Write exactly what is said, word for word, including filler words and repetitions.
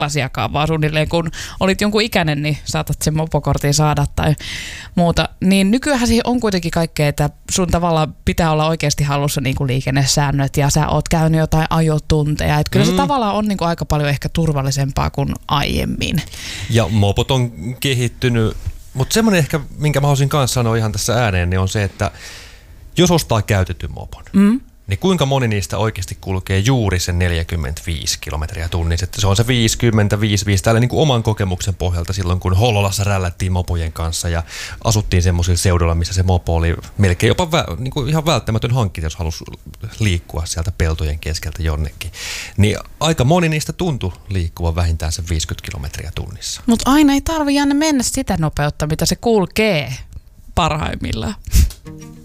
lasiakaan, vaan suunnilleen kun olit jonkun ikäinen, niin saatat sen mopokortin saada tai muuta. Niin nykyään siihen on kuitenkin kaikkea, että sun tavallaan pitää olla oikeasti hallussa niin kuin liikennesäännöt ja sä oot käynyt jotain ajotunteja. Että kyllä mm. se tavallaan on niin kuin aika paljon ehkä turvallisempaa kuin aiemmin. Ja mopot on kehittynyt, mutta semmoinen ehkä, minkä mä haluaisin kanssa sanoa ihan tässä ääneen, niin on se, että jos ostaa käytetyn mopon, mm. niin kuinka moni niistä oikeasti kulkee juuri sen neljäkymmentäviisi kilometriä tunnissa? Että se on se viisikymmentäviisi viisi täällä niin kuin oman kokemuksen pohjalta silloin, kun Hollolassa rällättiin mopojen kanssa ja asuttiin semmoisilla seudulla, missä se mopo oli melkein jopa vä- niin kuin ihan välttämätön hankinta, jos halusi liikkua sieltä peltojen keskeltä jonnekin. Niin aika moni niistä tuntui liikkuvan vähintään sen viisikymmentä kilometriä tunnissa. Mutta aina ei tarvitse aina mennä sitä nopeutta, mitä se kulkee parhaimmillaan.